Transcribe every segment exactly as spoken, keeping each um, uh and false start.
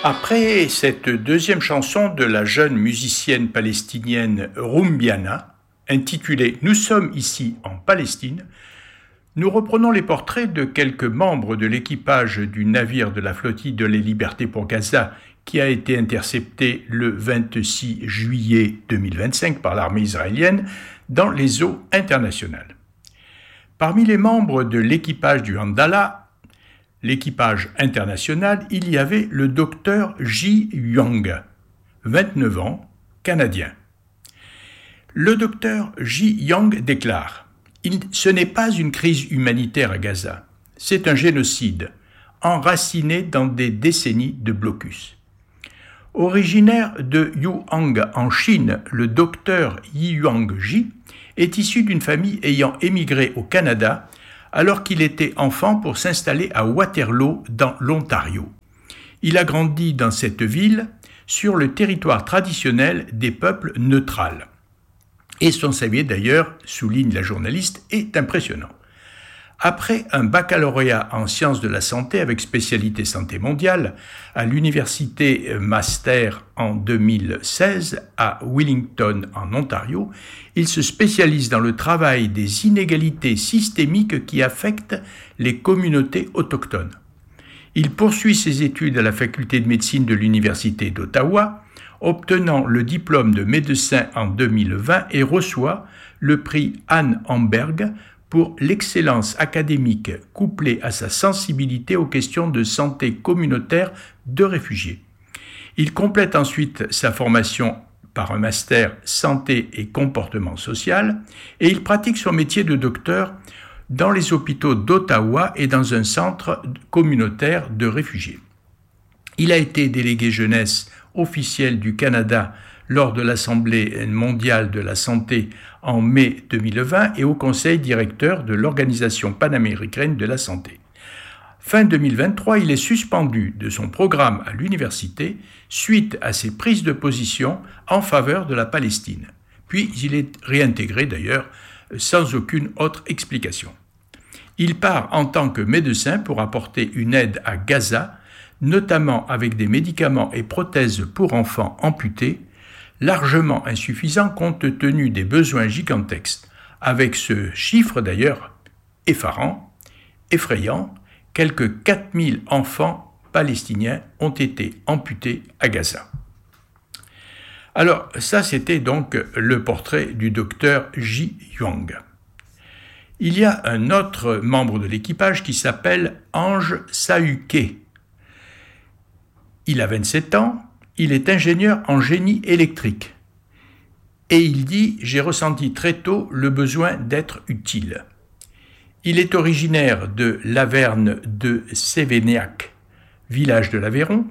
Après cette deuxième chanson de la jeune musicienne palestinienne Rumbiana, intitulée « Nous sommes ici en Palestine », nous reprenons les portraits de quelques membres de l'équipage du navire de la flottille de la Liberté pour Gaza qui a été intercepté le vingt-six juillet deux mille vingt-cinq par l'armée israélienne dans les eaux internationales. Parmi les membres de l'équipage du Handala, l'équipage international, il y avait le docteur Ji Young, vingt-neuf ans, canadien. Le docteur Ji Young déclare « Ce n'est pas une crise humanitaire à Gaza, c'est un génocide, enraciné dans des décennies de blocus. » Originaire de Yuhang en Chine, le docteur Yuang Ji est issu d'une famille ayant émigré au Canada alors qu'il était enfant pour s'installer à Waterloo dans l'Ontario. Il a grandi dans cette ville sur le territoire traditionnel des peuples neutrales. Et son C V d'ailleurs, souligne la journaliste, est impressionnant. Après un baccalauréat en sciences de la santé avec spécialité santé mondiale à l'université Master en deux mille seize à Wellington en Ontario, il se spécialise dans le travail des inégalités systémiques qui affectent les communautés autochtones. Il poursuit ses études à la faculté de médecine de l'université d'Ottawa, obtenant le diplôme de médecin en deux mille vingt et reçoit le prix Anne Hamberg pour l'excellence académique couplée à sa sensibilité aux questions de santé communautaire de réfugiés. Il complète ensuite sa formation par un master santé et comportement social et il pratique son métier de docteur dans les hôpitaux d'Ottawa et dans un centre communautaire de réfugiés. Il a été délégué jeunesse officiel du Canada lors de l'Assemblée mondiale de la santé en mai deux mille vingt et au conseil directeur de l'Organisation panaméricaine de la santé. Fin deux mille vingt-trois, il est suspendu de son programme à l'université suite à ses prises de position en faveur de la Palestine. Puis il est réintégré d'ailleurs sans aucune autre explication. Il part en tant que médecin pour apporter une aide à Gaza, notamment avec des médicaments et prothèses pour enfants amputés, largement insuffisants compte tenu des besoins gigantesques, avec ce chiffre d'ailleurs effarant, effrayant, quelques quatre mille enfants palestiniens ont été amputés à Gaza. Alors ça c'était donc le portrait du docteur Ji Young. Il y a un autre membre de l'équipage qui s'appelle Ange Sahuké. Il a vingt-sept ans, il est ingénieur en génie électrique. Et il dit « J'ai ressenti très tôt le besoin d'être utile ». Il est originaire de Laverne de Sévénéac, village de l'Aveyron.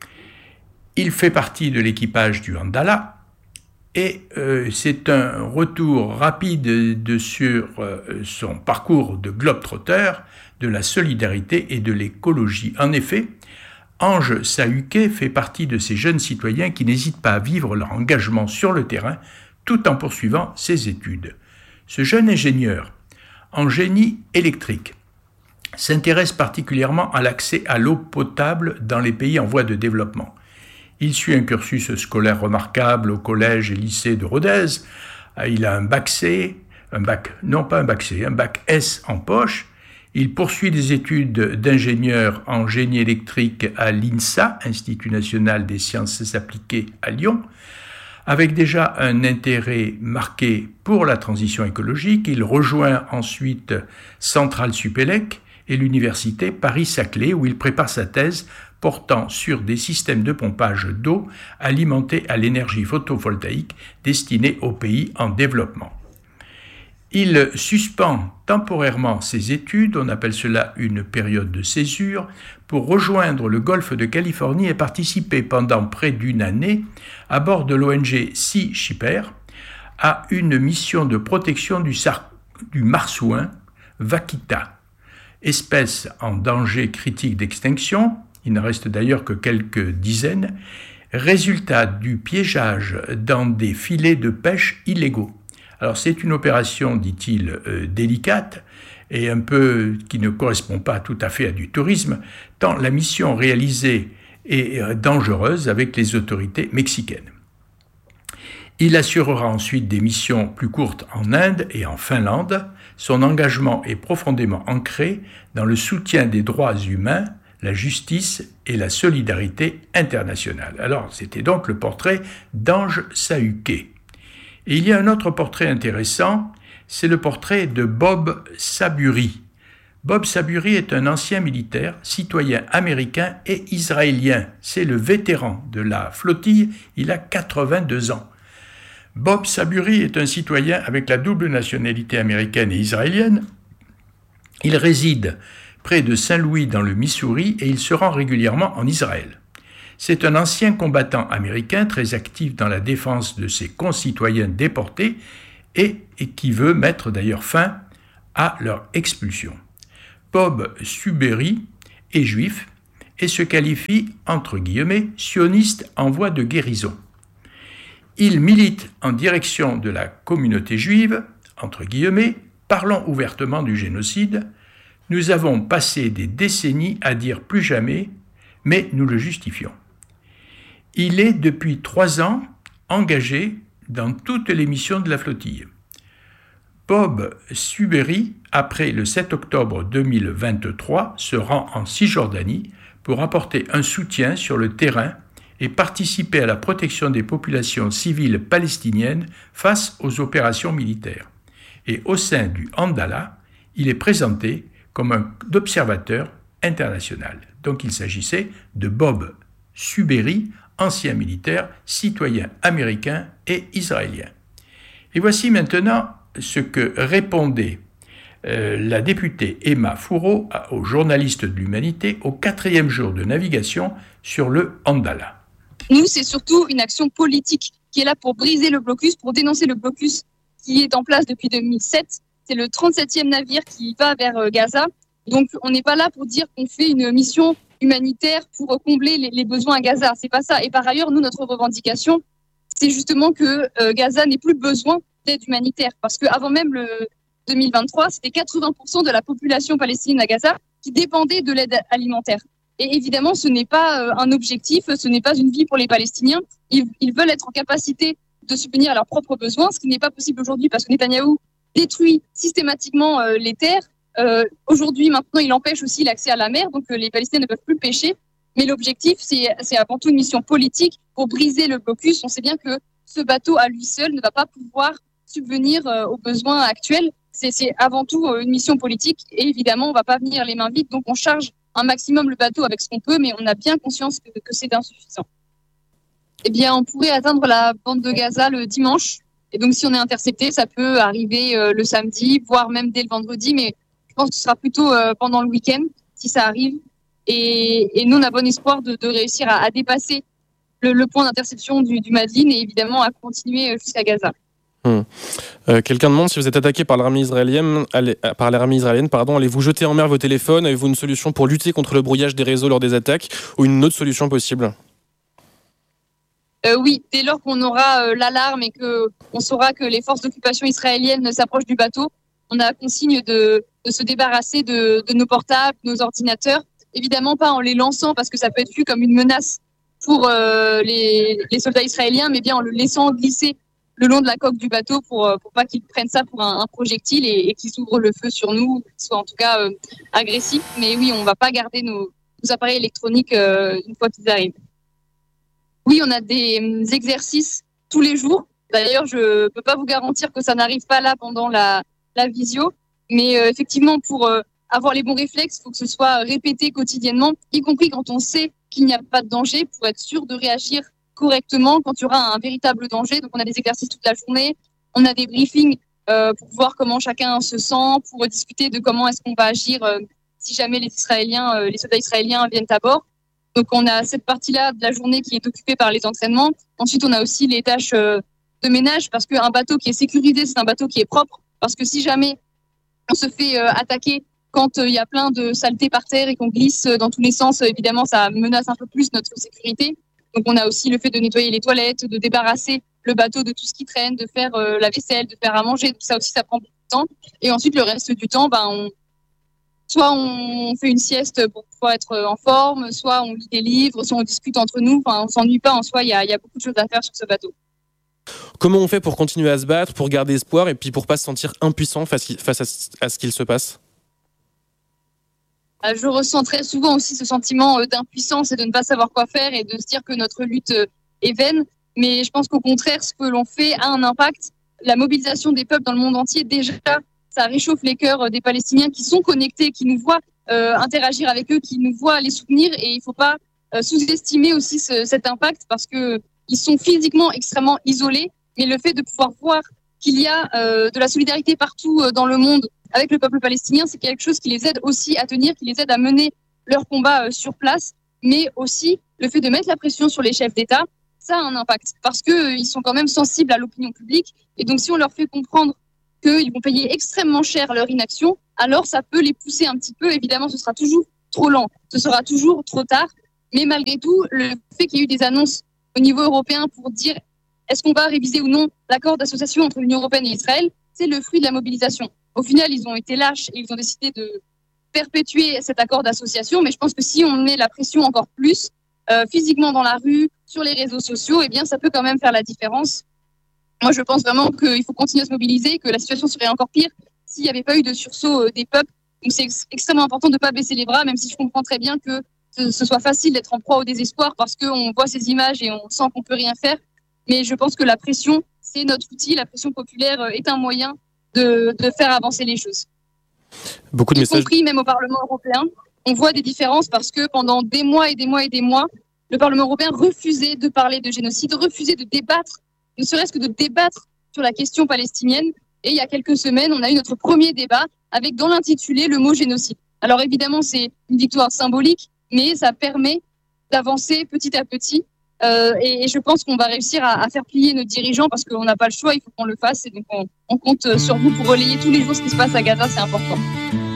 Il fait partie de l'équipage du Handala et euh, c'est un retour rapide de, sur euh, son parcours de globe-trotter, de la solidarité et de l'écologie. En effet, Ange Sahuké fait partie de ces jeunes citoyens qui n'hésitent pas à vivre leur engagement sur le terrain tout en poursuivant ses études. Ce jeune ingénieur en génie électrique s'intéresse particulièrement à l'accès à l'eau potable dans les pays en voie de développement. Il suit un cursus scolaire remarquable au collège et lycée de Rodez. Il a un bac C, un bac, non pas un bac C, un bac S en poche. Il poursuit des études d'ingénieur en génie électrique à l'INSA, Institut national des sciences appliquées à Lyon. Avec déjà un intérêt marqué pour la transition écologique, il rejoint ensuite Centrale Supélec et l'université Paris-Saclay où il prépare sa thèse portant sur des systèmes de pompage d'eau alimentés à l'énergie photovoltaïque destinés aux pays en développement. Il suspend temporairement ses études, on appelle cela une période de césure, pour rejoindre le golfe de Californie et participer pendant près d'une année à bord de l'O N G Sea Shepherd à une mission de protection du, sar- du marsouin vaquita, espèce en danger critique d'extinction, il n'en reste d'ailleurs que quelques dizaines, résultat du piégeage dans des filets de pêche illégaux. Alors c'est une opération, dit-il, euh, délicate et un peu qui ne correspond pas tout à fait à du tourisme, tant la mission réalisée et dangereuse avec les autorités mexicaines. Il assurera ensuite des missions plus courtes en Inde et en Finlande. Son engagement est profondément ancré dans le soutien des droits humains, la justice et la solidarité internationale. Alors, c'était donc le portrait d'Ange Sahuquet. Et il y a un autre portrait intéressant, c'est le portrait de Bob Saburi. Bob Saburi est un ancien militaire, citoyen américain et israélien. C'est le vétéran de la flottille, il a quatre-vingt-deux ans. Bob Saburi est un citoyen avec la double nationalité américaine et israélienne. Il réside près de Saint-Louis dans le Missouri et il se rend régulièrement en Israël. C'est un ancien combattant américain très actif dans la défense de ses concitoyens déportés et, et qui veut mettre d'ailleurs fin à leur expulsion. Bob Saburi est juif et se qualifie, entre guillemets, sioniste en voie de guérison. Il milite en direction de la communauté juive, entre guillemets, parlons ouvertement du génocide. Nous avons passé des décennies à dire plus jamais, mais nous le justifions. Il est depuis trois ans engagé dans toutes les missions de la flottille. Bob Saburi, après le sept octobre deux mille vingt-trois, se rend en Cisjordanie pour apporter un soutien sur le terrain et participer à la protection des populations civiles palestiniennes face aux opérations militaires. Et au sein du Andala, il est présenté comme un observateur international. Donc il s'agissait de Bob Saburi, ancien militaire, citoyen américain et israélien. Et voici maintenant ce que répondait euh, la députée Emma Fourreau aux journalistes de l'Humanité au quatrième jour de navigation sur le Andala. Nous, c'est surtout une action politique qui est là pour briser le blocus, pour dénoncer le blocus qui est en place depuis deux mille sept. C'est le trente-septième navire qui va vers Gaza. Donc, on n'est pas là pour dire qu'on fait une mission humanitaire pour combler les, les besoins à Gaza. C'est pas ça. Et par ailleurs, nous, notre revendication, c'est justement que euh, Gaza n'ait plus besoin d'aide humanitaire. Parce qu'avant même le deux mille vingt-trois, c'était quatre-vingts pour cent de la population palestinienne à Gaza qui dépendait de l'aide alimentaire. Et évidemment, ce n'est pas un objectif, ce n'est pas une vie pour les Palestiniens. Ils, ils veulent être en capacité de subvenir à leurs propres besoins, ce qui n'est pas possible aujourd'hui parce que Netanyahou détruit systématiquement euh, les terres. Euh, aujourd'hui, maintenant, il empêche aussi l'accès à la mer, donc euh, les Palestiniens ne peuvent plus pêcher. Mais l'objectif, c'est, c'est avant tout une mission politique pour briser le blocus. On sait bien que ce bateau, à lui seul, ne va pas pouvoir subvenir euh, aux besoins actuels. C'est, c'est avant tout euh, une mission politique et évidemment, on ne va pas venir les mains vides, donc on charge un maximum le bateau avec ce qu'on peut, mais on a bien conscience que, que c'est insuffisant. Eh bien, on pourrait atteindre la bande de Gaza le dimanche. Et donc, si on est intercepté, ça peut arriver euh, le samedi, voire même dès le vendredi. Mais je pense que ce sera plutôt euh, pendant le week-end, si ça arrive. Et, et nous, on a bon espoir de, de réussir à, à dépasser le, le point d'interception du, du Madlin et évidemment à continuer jusqu'à Gaza. Hum. Euh, quelqu'un demande si vous êtes attaqué par l'armée israélienne, allez, par l'armée israélienne, pardon, allez-vous jeter en mer vos téléphones? Avez-vous une solution pour lutter contre le brouillage des réseaux lors des attaques ou une autre solution possible? euh, Oui, dès lors qu'on aura euh, l'alarme et qu'on saura que les forces d'occupation israéliennes s'approchent du bateau, on a consigne de, de se débarrasser de, de nos portables, nos ordinateurs. Évidemment pas en les lançant parce que ça peut être vu comme une menace pour euh, les, les soldats israéliens, mais bien en le laissant glisser le long de la coque du bateau pour pour pas qu'ils prennent ça pour un, un projectile et, et qu'ils ouvrent le feu sur nous, qu'ils soient en tout cas euh, agressifs. Mais oui, on va pas garder nos, nos appareils électroniques euh, une fois qu'ils arrivent. Oui, on a des euh, exercices tous les jours. D'ailleurs, je peux pas vous garantir que ça n'arrive pas là pendant la, la visio, mais euh, effectivement, pour euh, avoir les bons réflexes, il faut que ce soit répété quotidiennement, y compris quand on sait qu'il n'y a pas de danger, pour être sûr de réagir correctement quand il y aura un véritable danger. Donc on a des exercices toute la journée, on a des briefings euh, pour voir comment chacun se sent, pour discuter de comment est-ce qu'on va agir euh, si jamais les Israéliens, euh, les soldats israéliens viennent à bord. Donc on a cette partie-là de la journée qui est occupée par les entraînements. Ensuite on a aussi les tâches euh, de ménage parce qu'un bateau qui est sécurisé, c'est un bateau qui est propre. Parce que si jamais on se fait euh, attaquer quand il euh, y a plein de saletés par terre et qu'on glisse dans tous les sens, euh, évidemment ça menace un peu plus notre sécurité. Donc on a aussi le fait de nettoyer les toilettes, de débarrasser le bateau de tout ce qui traîne, de faire euh, la vaisselle, de faire à manger. Tout ça aussi, ça prend beaucoup de temps. Et ensuite, le reste du temps, ben, on, soit on fait une sieste pour pouvoir être en forme, soit on lit des livres, soit on discute entre nous. Enfin, on s'ennuie pas en soi, il y a, il y a beaucoup de choses à faire sur ce bateau. Comment on fait pour continuer à se battre, pour garder espoir et puis pour pas se sentir impuissant face, face à ce qu'il se passe ? Je ressens très souvent aussi ce sentiment d'impuissance et de ne pas savoir quoi faire et de se dire que notre lutte est vaine. Mais je pense qu'au contraire, ce que l'on fait a un impact. La mobilisation des peuples dans le monde entier, déjà, ça réchauffe les cœurs des Palestiniens qui sont connectés, qui nous voient euh, interagir avec eux, qui nous voient les soutenir. Et il ne faut pas euh, sous-estimer aussi ce, cet impact parce qu'ils sont physiquement extrêmement isolés. Mais le fait de pouvoir voir qu'il y a euh, de la solidarité partout dans le monde avec le peuple palestinien, c'est quelque chose qui les aide aussi à tenir, qui les aide à mener leur combat euh, sur place. Mais aussi, le fait de mettre la pression sur les chefs d'État, ça a un impact parce qu'ils euh, sont quand même sensibles à l'opinion publique. Et donc, si on leur fait comprendre qu'ils vont payer extrêmement cher leur inaction, alors ça peut les pousser un petit peu. Évidemment, ce sera toujours trop lent, ce sera toujours trop tard. Mais malgré tout, le fait qu'il y ait eu des annonces au niveau européen pour dire est-ce qu'on va réviser ou non l'accord d'association entre l'Union européenne et Israël, c'est le fruit de la mobilisation. Au final, ils ont été lâches et ils ont décidé de perpétuer cet accord d'association. Mais je pense que si on met la pression encore plus, euh, physiquement dans la rue, sur les réseaux sociaux, eh bien, ça peut quand même faire la différence. Moi, je pense vraiment qu'il faut continuer à se mobiliser, que la situation serait encore pire s'il n'y avait pas eu de sursaut des peuples. Donc, c'est ex- extrêmement important de ne pas baisser les bras, même si je comprends très bien que ce, ce soit facile d'être en proie au désespoir parce qu'on voit ces images et on sent qu'on ne peut rien faire. Mais je pense que la pression, c'est notre outil. La pression populaire est un moyen de, de faire avancer les choses. Beaucoup de y messages. compris même au Parlement européen, on voit des différences parce que pendant des mois et des mois et des mois, le Parlement européen refusait de parler de génocide, refusait de débattre, ne serait-ce que de débattre sur la question palestinienne. Et il y a quelques semaines, on a eu notre premier débat avec dans l'intitulé le mot génocide. Alors évidemment, c'est une victoire symbolique, mais ça permet d'avancer petit à petit. Euh, et, et je pense qu'on va réussir à, à faire plier nos dirigeants parce qu'on n'a pas le choix, il faut qu'on le fasse. Et donc on, on compte sur vous pour relayer tous les jours ce qui se passe à Gaza, c'est important.